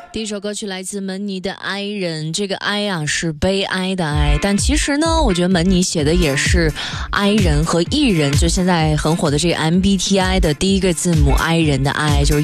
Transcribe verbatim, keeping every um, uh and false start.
第一首歌曲来自门尼的《哀人》，这个哀啊是悲哀的哀，但其实呢，我觉得门尼写的也是哀人和艺人，就现在很火的这个 M B T I 的第一个字母哀人的哀，就是